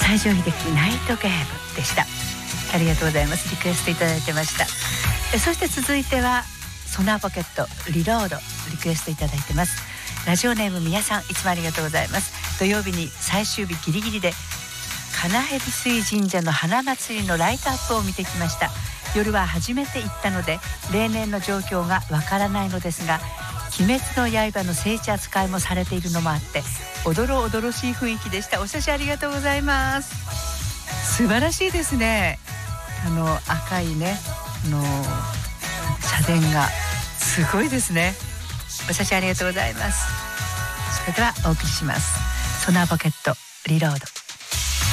西城秀樹ナイトゲームでした。ありがとうございます。リクエストいただいてました。そして続いてはソナーポケットリロード、リクエストいただいてます。ラジオネームみやさん、いつもありがとうございます。土曜日に最終日ギリギリで金蛇水神社の花祭りのライトアップを見てきました。夜は初めて行ったので例年の状況がわからないのですが、鬼滅の刃の聖地扱いもされているのもあっておどろおどろしい雰囲気でした。お写真ありがとうございます。素晴らしいですね。赤いね社殿がすごいですね。お写真ありがとうございます。それではお送りします。ソナーポケットリロード。